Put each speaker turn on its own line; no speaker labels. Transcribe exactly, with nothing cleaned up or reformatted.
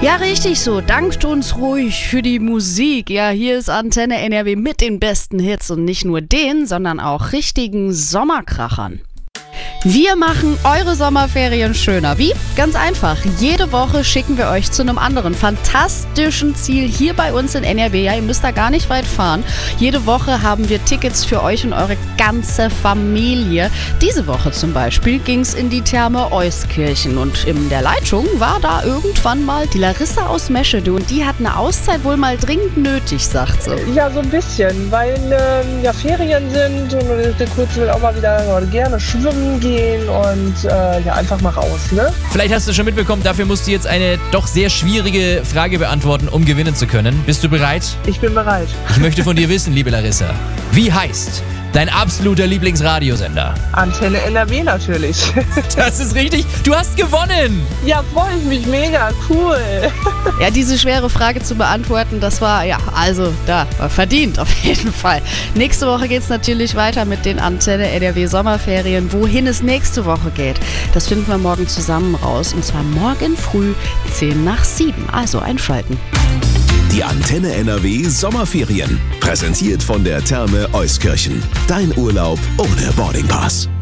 Ja, richtig so. Dankt uns ruhig für die Musik. Ja, hier ist Antenne N R W mit den besten Hits und nicht nur den, sondern auch richtigen Sommerkrachern. Wir machen eure Sommerferien schöner. Wie? Ganz einfach. Jede Woche schicken wir euch zu einem anderen fantastischen Ziel hier bei uns in N R W. Ja, ihr müsst da gar nicht weit fahren. Jede Woche haben wir Tickets für euch und eure ganze Familie. Diese Woche zum Beispiel ging es in die Therme Euskirchen und in der Leitung war da irgendwann mal die Larissa aus Meschede und die hat eine Auszeit wohl mal dringend nötig, sagt sie.
Ja, so ein bisschen, weil ähm, ja Ferien sind und der Kurz will auch mal wieder gerne schwimmen gehen und äh, ja, einfach mal raus, ne?
Vielleicht hast du schon mitbekommen, dafür musst du jetzt eine doch sehr schwierige Frage beantworten, um gewinnen zu können. Bist du bereit?
Ich bin bereit.
Ich möchte von dir wissen, liebe Larissa, wie heißt dein absoluter Lieblingsradiosender?
Antenne N R W natürlich.
Das ist richtig, du hast gewonnen!
Ja, freue ich mich mega, cool.
Ja, diese schwere Frage zu beantworten, das war, ja, also da, war verdient auf jeden Fall. Nächste Woche geht es natürlich weiter mit den Antenne N R W Sommerferien. Wohin es nächste Woche geht, das finden wir morgen zusammen raus. Und zwar morgen früh zehn nach sieben. Also einschalten.
Die Antenne N R W Sommerferien. Präsentiert von der Therme Euskirchen. Dein Urlaub ohne Boardingpass.